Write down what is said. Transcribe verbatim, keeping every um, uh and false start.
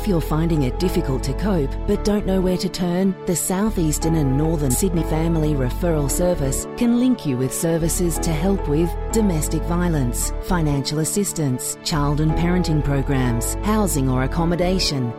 If you're finding it difficult to cope but don't know where to turn, the South Eastern and Northern Sydney Family Referral Service can link you with services to help with domestic violence, financial assistance, child and parenting programs, housing or accommodation,